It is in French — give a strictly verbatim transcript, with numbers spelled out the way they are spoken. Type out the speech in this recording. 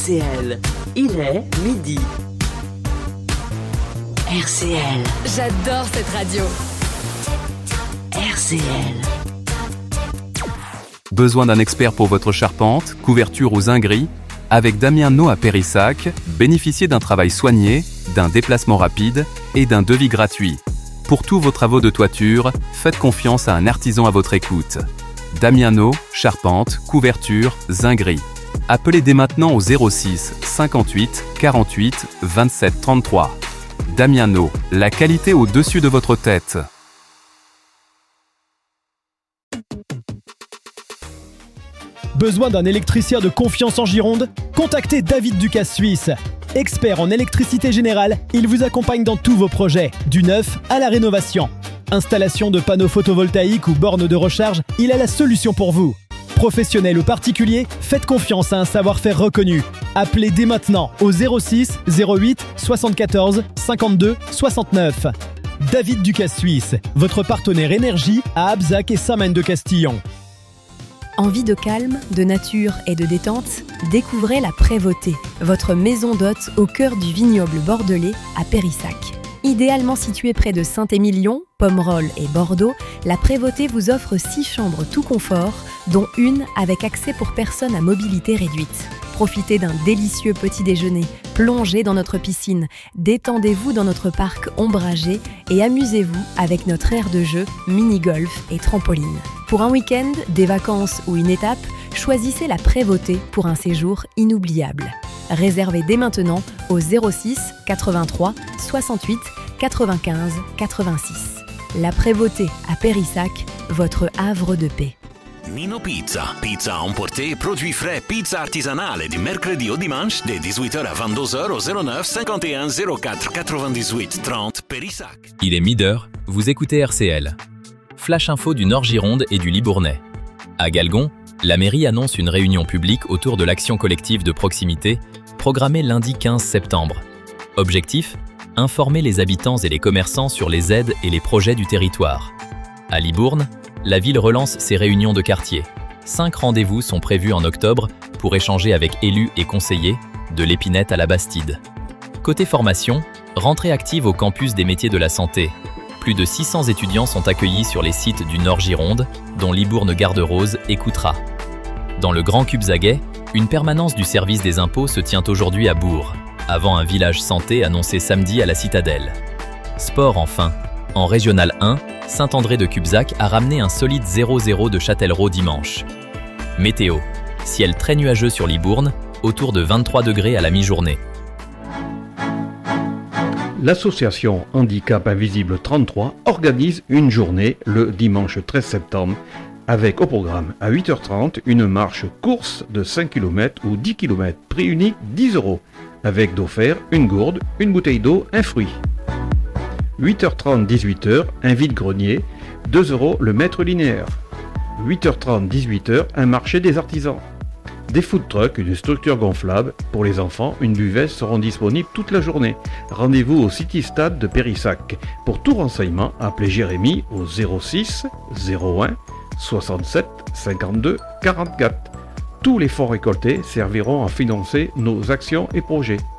C L. Il est midi. R C L. J'adore cette radio. R C L. Besoin d'un expert pour votre charpente, couverture ou zinguerie? Avec Damien No à Périssac, bénéficiez d'un travail soigné, d'un déplacement rapide et d'un devis gratuit. Pour tous vos travaux de toiture, faites confiance à un artisan à votre écoute. Damien No, charpente, couverture, zinguerie. Appelez dès maintenant au zéro six cinquante-huit quarante-huit vingt-sept trente-trois. Damien No, la qualité au-dessus de votre tête. Besoin d'un électricien de confiance en Gironde? Contactez David Ducasse Suisse. Expert en électricité générale, il vous accompagne dans tous vos projets, du neuf à la rénovation. Installation de panneaux photovoltaïques ou bornes de recharge, il a la solution pour vous. Professionnel ou particulier, faites confiance à un savoir-faire reconnu. Appelez dès maintenant au zéro six zéro huit soixante-quatorze cinquante-deux soixante-neuf. David Ducasse Suisse, votre partenaire énergie à Abzac et Saint-Maine-de-Castillon. Envie de calme, de nature et de détente? Découvrez la Prévôté, votre maison d'hôte au cœur du vignoble bordelais à Périssac. Idéalement située près de Saint-Émilion, Pomerol et Bordeaux, la Prévôté vous offre six chambres tout confort, dont une avec accès pour personnes à mobilité réduite. Profitez d'un délicieux petit déjeuner, plongez dans notre piscine, détendez-vous dans notre parc ombragé et amusez-vous avec notre aire de jeu, mini-golf et trampoline. Pour un week-end, des vacances ou une étape, choisissez la Prévôté pour un séjour inoubliable. Réservez dès maintenant au zéro six quatre-vingt-trois soixante-huit quatre-vingt-quinze quatre-vingt-six. La Prévôté à Périssac, votre havre de paix. Nino Pizza, pizza à emporter, produits frais, pizza artisanale du mercredi au dimanche de dix-huit heures à vingt-deux heures au zéro neuf cinquante et un zéro quatre quatre-vingt-dix-huit trente Périssac. Il est midi, vous écoutez R C L. Flash info du Nord-Gironde et du Libournais. À Galgon, la mairie annonce une réunion publique autour de l'action collective de proximité, programmée lundi quinze septembre. Objectif : informer les habitants et les commerçants sur les aides et les projets du territoire. À Libourne, la ville relance ses réunions de quartier. Cinq rendez-vous sont prévus en octobre pour échanger avec élus et conseillers, de l'Épinette à la Bastide. Côté formation, rentrée active au campus des métiers de la santé. Plus de six cents étudiants sont accueillis sur les sites du Nord-Gironde, dont Libourne-Garde-Rose et Coutras. Dans le Grand Cubzaguais, une permanence du service des impôts se tient aujourd'hui à Bourg, avant un village santé annoncé samedi à la Citadelle. Sport enfin. En Régional un, Saint-André de Cubzac a ramené un solide zéro zéro de Châtellerault dimanche. Météo. Ciel très nuageux sur Libourne, autour de vingt-trois degrés à la mi-journée. L'association Handicap Invisible trente-trois organise une journée le dimanche treize septembre avec au programme à huit heures trente une marche course de cinq kilomètres ou dix kilomètres, prix unique dix euros, avec d'offert une gourde, une bouteille d'eau, un fruit. huit heures trente dix-huit heures, un vide-grenier, deux euros le mètre linéaire. huit heures trente dix-huit heures, un marché des artisans. Des food trucks, une structure gonflable. Pour les enfants, une buvette seront disponibles toute la journée. Rendez-vous au City Stade de Périssac. Pour tout renseignement, appelez Jérémy au zéro six zéro un soixante-sept cinquante-deux quarante-quatre. Tous les fonds récoltés serviront à financer nos actions et projets.